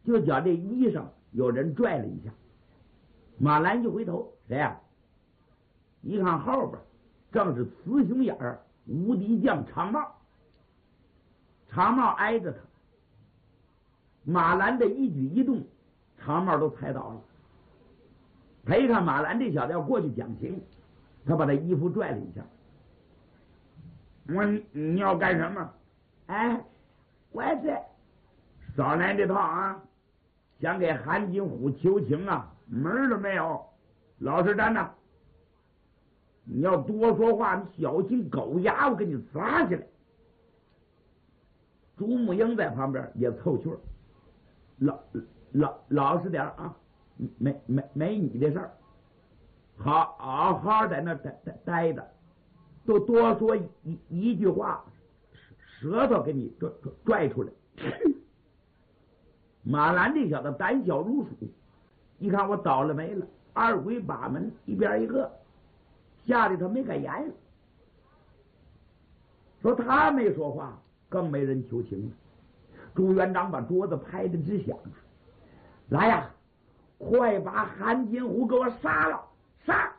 就觉这衣裳有人拽了一下，马兰一回头，谁呀？一看后边正是雌雄眼儿无敌将长帽，长帽挨着他，马兰的一举一动，长帽都猜到了。他一看马兰这小子要过去讲情，他把他衣服拽了一下。我说你要干什么？哎，我这少来这套啊！想给韩金虎求情啊，门儿都没有！老实站着，你要多说话，你小心狗牙，我给你砸起来！朱木英在旁边也凑趣儿，老实点啊，没你的事儿，好好在那待着，都多说一句话，舌头给你拽出来。马兰这小子胆小如鼠，一看我倒了霉了，二鬼把门一边一个，吓得他没敢言。说他没说话，更没人求情了。朱元璋把桌子拍得直响啊！来呀，快把韩金虎给我杀了！杀！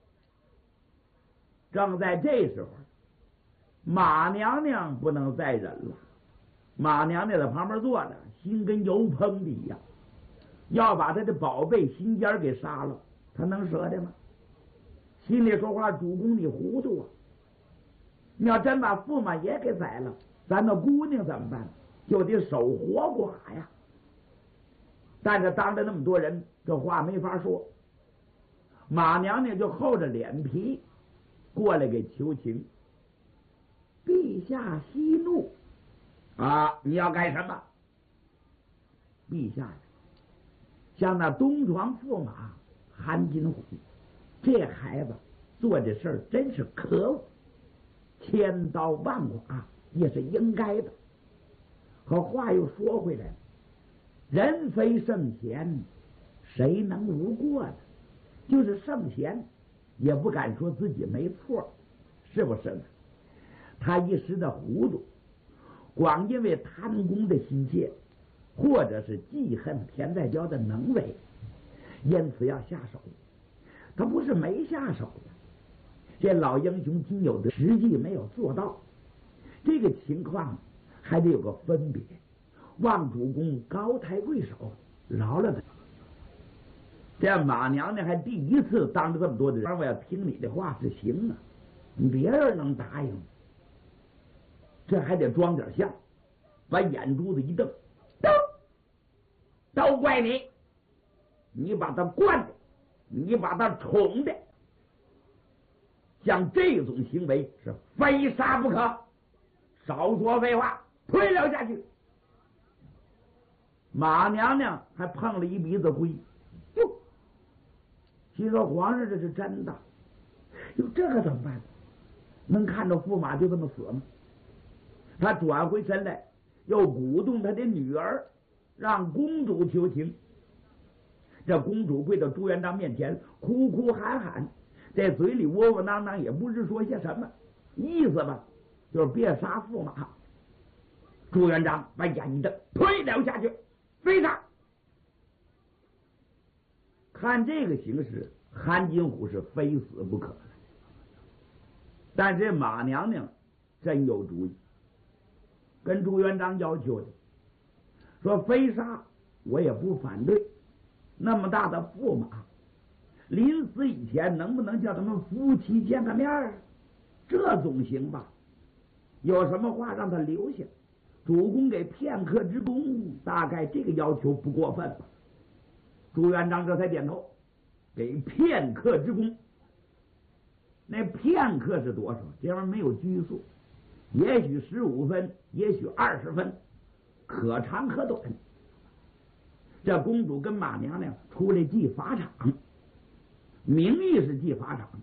正在这时候，马娘娘不能再忍了。马娘娘在旁边坐着，心跟油烹的一样，要把他的宝贝心尖给杀了，他能舍得吗？心里说话：主公你糊涂啊！你要真把驸马爷给宰了，咱那姑娘怎么办？就得守活寡呀！但是当着那么多人，这话没法说。马娘娘就厚着脸皮过来给求情。陛下息怒啊！你要干什么？陛下，像那东床驸马韩金虎，这孩子做这事儿真是可恶，千刀万剐也是应该的。可话又说回来了，人非圣贤，谁能无过呢？就是圣贤也不敢说自己没错，是不是呢？他一时的糊涂，光因为贪功的心切，或者是记恨田在娇的能为，因此要下手。他不是没下手的，这老英雄仅有的实际没有做到，这个情况还得有个分别。望主公高抬贵手，饶了他。这马娘娘还第一次当着这么多的人，我要听你的话是行啊，你别人能答应，这还得装点像，把眼珠子一瞪，都怪你，你把他惯的，你把他宠的，像这种行为是非杀不可，少说废话，推了下去。马娘娘还碰了一鼻子灰，哟，心说皇上这是真的，哟，这可怎么办？能看着驸马就这么死吗？他转回身来，又鼓动他的女儿让公主求情。这公主跪到朱元璋面前，哭哭喊喊，在嘴里窝窝囊囊，也不知说些什么，意思吧，就是别杀驸马。朱元璋把眼一瞪，推了下去，非杀。看这个形势，韩金虎是非死不可的。但是马娘娘真有主意，跟朱元璋要求的，说非杀我也不反对，那么大的驸马，临死以前能不能叫他们夫妻见个面儿？这总行吧？有什么话让他留下，主公给片刻之功，大概这个要求不过分吧？朱元璋这才点头，给片刻之功。那片刻是多少？这玩意儿没有拘束，也许15分，也许20分，可长可短。这公主跟马娘娘出来祭法场，名义是祭法场，